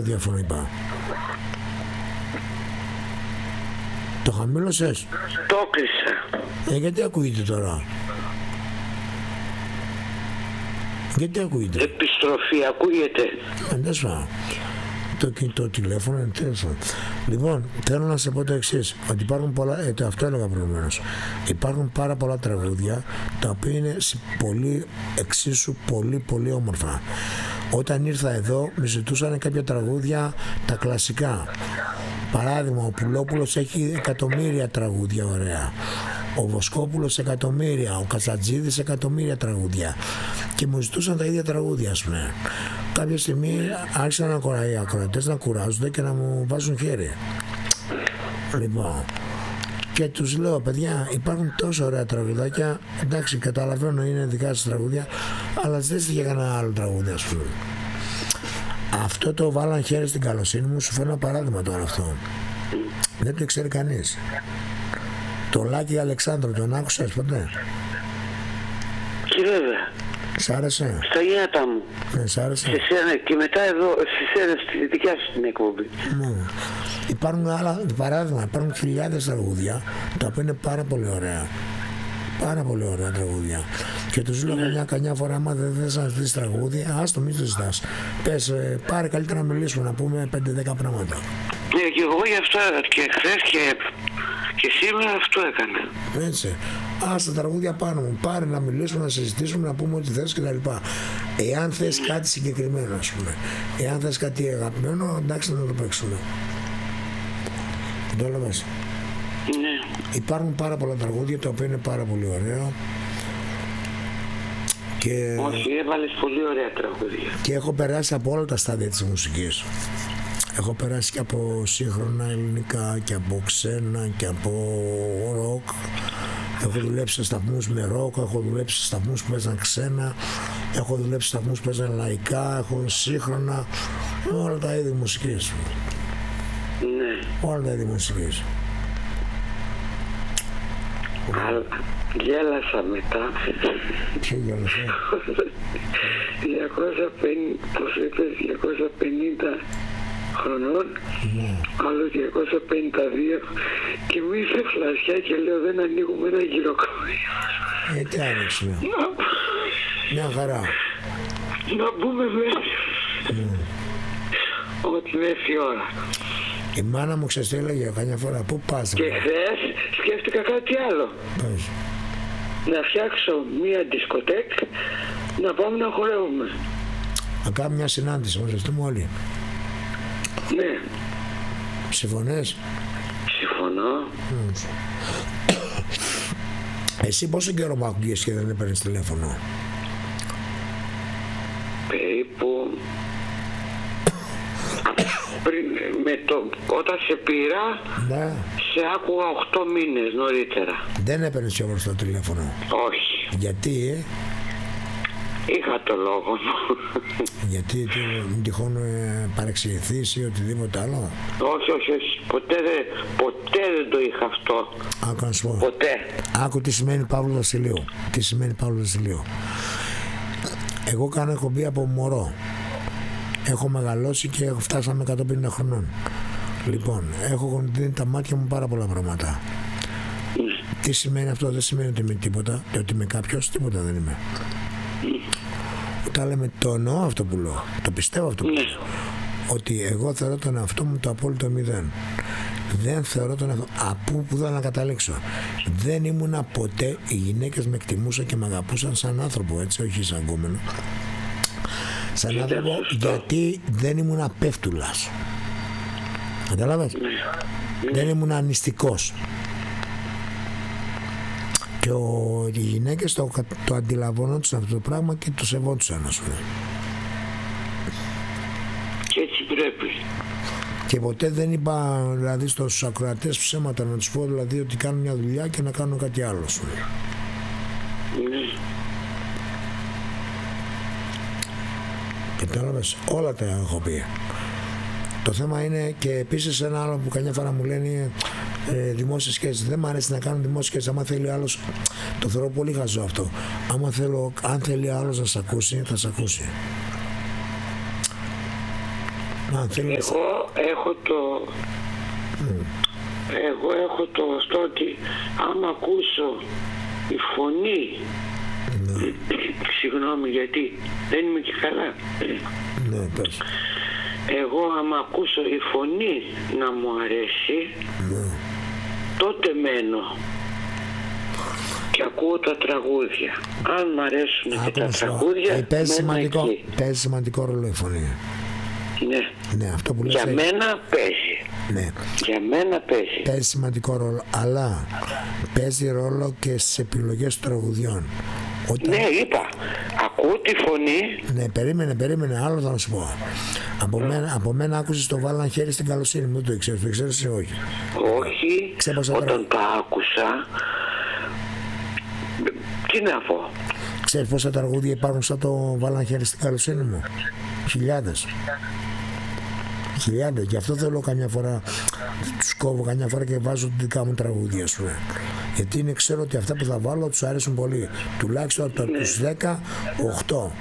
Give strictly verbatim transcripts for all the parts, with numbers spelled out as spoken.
ραδιόφωνο είπα. Το χαμήλωσες? Το κλείσα. Ε, γιατί ακούγεται τώρα? Γιατί ακούγεται? Επιστροφή ακούγεται. Εντάξει, το κινητό τηλέφωνο είναι τέλος. Λοιπόν, θέλω να σε πω το εξής, ότι υπάρχουν πολλά, ε, το αυτό έλεγα προηγουμένως, υπάρχουν πάρα πολλά τραγούδια τα οποία είναι πολύ, εξίσου πολύ πολύ όμορφα. Όταν ήρθα εδώ με ζητούσαν κάποια τραγούδια τα κλασικά. Παράδειγμα, ο Πουλόπουλος έχει εκατομμύρια τραγούδια ωραία, ο Βοσκόπουλος εκατομμύρια, ο Κατσατζίδης εκατομμύρια τραγούδια, και μου ζητούσαν τα ίδια τραγούδια, ας πούμε. Κάποια στιγμή άρχισαν οι ακροατές να κουράζονται και να μου βάζουν χέρι. Λοιπόν, και τους λέω, παιδιά, υπάρχουν τόσο ωραία τραγουδάκια, εντάξει, καταλαβαίνω είναι δικά σας τραγούδια, αλλά ζητήστε για κανένα άλλο τραγούδι, ας πούμε. Αυτό το βάλαν χέρι στην καλοσύνη μου, σου φέρνω ένα παράδειγμα τώρα αυτό. Δεν το ξέρει κανείς. Το Λάκη Αλεξάνδρου, τον άκουσες ποτέ? Και βέβαια. Σ' άρεσε? Στα γέννατα μου. Ναι, σ' άρεσε? Σε σένα και μετά εδώ, σε σένα, στη δικιά σου την εκπομπή. Ναι. Υπάρχουν άλλα, παράδειγμα, υπάρχουν χιλιάδες τραγούδια τα οποία είναι πάρα πολύ ωραία. Πάρα πολύ ωραία τραγούδια. Και τους λέω καμιά, καμιά φορά, άμα δεν θες να ζητήσεις τραγούδι, άστο, μην το ζητάς. Πες, ε, πάρε καλύτερα να μιλήσουμε, να πούμε πέντε δέκα πράγματα. Ναι, και εγώ γι' αυτό και χθες και, και σήμερα αυτό έκανα. Έτσι. Ας τα τραγούδια πάνω μου, πάρε να μιλήσουμε, να συζητήσουμε, να πούμε ό,τι θες κτλ. Εάν θες κάτι συγκεκριμένο, ας πούμε, εάν θες κάτι αγαπημένο, εντάξει, να το παίξουμε. Το λέω μέσα. Ναι. Υπάρχουν πάρα πολλά τραγούδια τα οποία είναι πάρα πολύ ωραία. Και... Όχι, έβαλες πολύ ωραία τραγούδια. Και έχω περάσει από όλα τα στάδια της μουσικής. Έχω περάσει και από σύγχρονα ελληνικά και από ξένα και από ροκ. Έχω δουλέψει σε σταθμούς με ροκ, έχω δουλέψει σε σταθμούς που παίζαν ξένα, έχω δουλέψει σε σταθμούς που παίζαν λαϊκά, έχω σύγχρονα, όλα τα είδη μουσικής. Ναι. Όλα τα είδη μουσικής. Αλλά γέλασα μετά. Τι γέλασα? διακόσια πενήντα, πώς είπες, διακόσια πενήντα χρονών, Ναι. άλλο διακόσια πενήντα δύο, και μου ήρθε φλασιά και λέω δεν ανοίγουμε ένα γυροκομείο. Ε, τι άνοιξε? Μια χαρά. Να μπούμε μέσα. Mm. Ότι είναι έρθει η ώρα. Η μάνα μου ξέρεις τι έλεγε καμιά φορά? Πού πας? Και χθες σκέφτηκα κάτι άλλο. Πες. Να φτιάξω μία δισκοτέκ, να πάμε να χορεύουμε. Να κάνουμε μια συνάντηση, μαζευτούμε όλοι. Ναι. Συμφωνείς? Συμφωνώ. Mm. Εσύ πόσο καιρό μ' ακούγες και δεν έπαιρνες τηλέφωνο? Περίπου πριν, με το, όταν σε πήρα, Ναι. σε άκουγα οκτώ μήνες νωρίτερα. Δεν έπαιρνες πιο το τηλέφωνο? Όχι. Γιατί, ε? Είχα το λόγο μου. Γιατί τι, μην τυχόν ε, παρεξηγηθείς ή οτιδήποτε άλλο? Όχι, όχι, όχι. Ποτέ δεν, ποτέ δεν το είχα αυτό. Άκου να σου πω. Ποτέ. Άκου τι σημαίνει Παύλο Βασιλείου. Τι σημαίνει Παύλο Βασιλείου. Εγώ κάνω εκπομπή από μωρό. Έχω μεγαλώσει και έχω φτάσαμε εκατόν πενήντα χρονών. Λοιπόν, έχω δίνει τα μάτια μου πάρα πολλά πράγματα. Mm. Τι σημαίνει αυτό? Δεν σημαίνει ότι είμαι τίποτα, ότι είμαι κάποιος, τίποτα δεν είμαι. Mm. Όταν λέμε το εννοώ αυτό που λέω, το πιστεύω αυτό που Ναι. λέω. Ότι εγώ θεωρώ τον εαυτό μου το απόλυτο μηδέν. Δεν θεωρώ τον εαυτό από που θέλω να καταλήξω. Δεν ήμουνα ποτέ, οι γυναίκες με εκτιμούσαν και με αγαπούσαν σαν άνθρωπο, έτσι, όχι σαν γκόμενο. Σαν Είναι άνθρωπο, σωστό. γιατί δεν ήμουν απέφτουλας. Καταλάβες? Ναι. Δεν ήμουν ανιστικός. Και ο, οι γυναίκες το, το αντιλαμβανόντουσαν αυτό το πράγμα και το σεβόντουσαν, ας πούμε. Και έτσι πρέπει. Και ποτέ δεν είπα δηλαδή στους ακροατές ψέματα, να τους πω δηλαδή ότι κάνω μια δουλειά και να κάνω κάτι άλλο, ας πούμε. Ναι. Κατάλαβες, όλα τα έχω πει. Το θέμα είναι και επίσης ένα άλλο που καμιά φορά μου λένε ε, δημόσιες σχέσεις. Δεν μου αρέσει να κάνω δημόσιες σχέσεις. Άμα θέλει άλλος, το θεωρώ πολύ χαζό αυτό. Άμα θέλω, αν θέλει άλλος να σ' ακούσει, θα σ' ακούσει. Να, θέλεις. Εγώ έχω το... Mm. Εγώ έχω το αυτό ότι άμα ακούσω η φωνή, ναι. Συγγνώμη γιατί δεν είμαι και καλά. Ναι, πες. Εγώ άμα ακούσω η φωνή να μου αρέσει, ναι. τότε μένω και ακούω τα τραγούδια. Αν μ' αρέσουν Άκου και τα τραγούδια, ε, παίζει σημαντικό, παίζει σημαντικό ρόλο η φωνή. Ναι, ναι αυτό που λες, για ε... μένα παίζει. Ναι. Για μένα παίζει. Παίζει σημαντικό ρόλο, αλλά παίζει ρόλο και στις επιλογές των τραγουδιών. Όταν... Ναι, είπα. Ακούω τη φωνή. Ναι, περίμενε, περίμενε, άλλο θα σου πω. Από, mm. μένα, από μένα άκουσες το βάλαν χέρι στην καλοσύνη μου, το ξέρεις, το ξέρεις ή όχι? Όχι, Ξέπασα όταν τα άκουσα, τι να πω. Ξέρεις πόσα τραγούδια υπάρχουν σαν το βάλαν χέρι στην καλοσύνη μου? Χιλιάδες. Χιλιάδες, γι' αυτό θέλω καμιά φορά, τους κόβω καμιά φορά και βάζω τη δικά μου τραγούδια σου. Γιατί είναι, ξέρω ότι αυτά που θα βάλω τους αρέσουν πολύ. Τουλάχιστον από τους δέκα, οκτώ.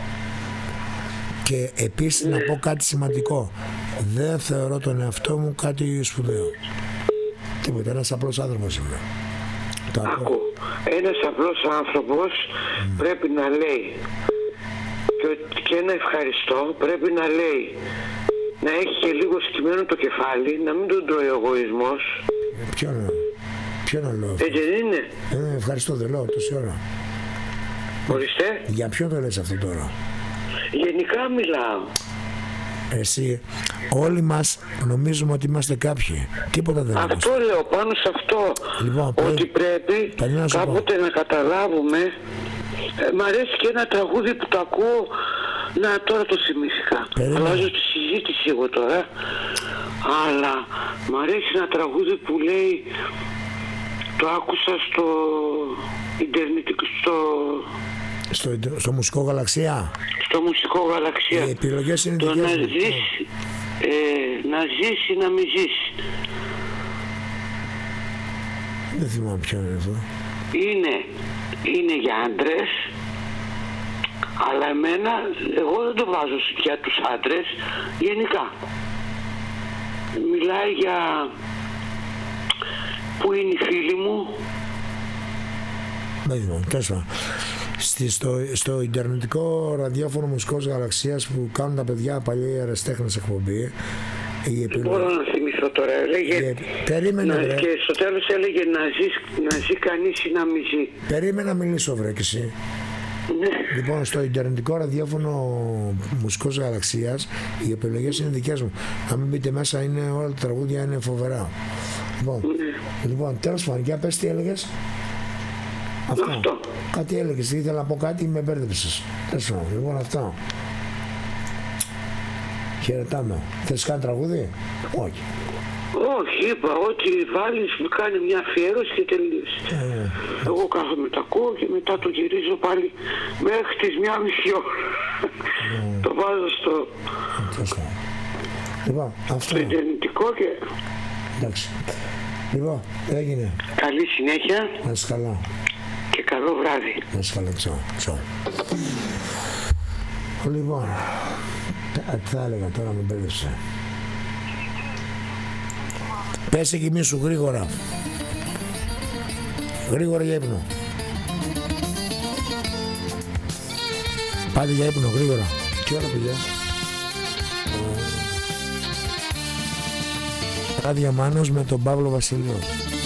Και επίσης να πω κάτι σημαντικό. Δεν θεωρώ τον εαυτό μου κάτι σπουδαίο. Τίποτα, ένας απλός άνθρωπος είμαι. Άκου, ένας απλός άνθρωπος mm. πρέπει να λέει και, και ένα ευχαριστώ πρέπει να λέει, να έχει και λίγο σκυμμένο το κεφάλι, να μην τον τρώει ο εγωισμός. Ποιο να, ποιο να λέω? Έτσι δεν είναι? Ε, ευχαριστώ, δεν λέω τόση ώρα. Ορίστε. Για ποιο το λες αυτό τώρα? Γενικά μιλάω. Εσύ, όλοι μας νομίζουμε ότι είμαστε κάποιοι. Τίποτα δεν είμαστε. Αυτό λέω, πάνω σε αυτό. Λοιπόν, ότι πρέπει κάποτε να καταλάβουμε. Ε, μ' αρέσει και ένα τραγούδι που το ακούω. Να, τώρα το θυμήθηκα. Αλλάζω τη συζήτηση εγώ τώρα. Αλλά μ' αρέσει ένα τραγούδι που λέει, το άκουσα στο ιντερνετικό, στο... Στο, στο μουσικό γαλαξία. Στο μουσικό γαλαξία. Οι επιλογές είναι το δικές να μου. Ζεις, ε, να ζήσει ή να μην ζήσει. Δεν θυμάμαι ποιο είναι αυτό. Είναι, είναι για άντρες, αλλά εμένα, εγώ δεν το βάζω για τους άντρες, γενικά. Μιλάει για που είναι οι φίλοι μου. Δεν θυμάμαι, τέλος. Στο, στο ιντερνετικό ραδιόφωνο Μουσικός Γαλαξίας που κάνουν τα παιδιά παλιοί αεραστέχνες εκπομπή. Δεν μπορώ να θυμηθώ τώρα. Έλεγε, η, περίμενε, να, βρε. Και στο τέλος έλεγε να, ζεις, να ζει κανείς ή να μην ζει. Περίμενα να μιλήσω, βρε και εσύ. Ναι. Λοιπόν, στο ιντερνετικό ραδιόφωνο Μουσικός Γαλαξίας οι επιλογές είναι δικές μου. Αν μην μπείτε μέσα, είναι, όλα τα τραγούδια είναι φοβερά. Λοιπόν, ναι. λοιπόν τέλος πάντων, για πες τι έλεγες. Αυτό. αυτό. Κάτι έλεγες, ήθελα να πω κάτι, με μπέρδεψες. Τέλος πάντων, λοιπόν αυτό. Χαιρετάμε. Θες κάνει τραγούδι? Όχι. Όχι, είπα ότι βάλεις, μου κάνει μια αφιέρωση και τελείωσε. Ε, Εγώ κάθομαι τα ακούω και μετά το γυρίζω πάλι μέχρι τις μια μισή ώρα. Ε, το βάζω στο... Ε, λοιπόν, αυτό. Στο ιντερνετικό και... Εντάξει. Λοιπόν, έγινε. Καλή συνέχεια. Να είσαι καλά. Και καλό βράδυ. Να είσαι καλά, τσάου. Τσάου. Λοιπόν, τι θα έλεγα τώρα, με μπέρδεψε. Πες εκεί μίσου γρήγορα. Γρήγορα για ύπνο. Πάτε για ύπνο, γρήγορα. Τι ώρα πήγε? Ράδιο Μάνος με τον Παύλο Βασιλείο.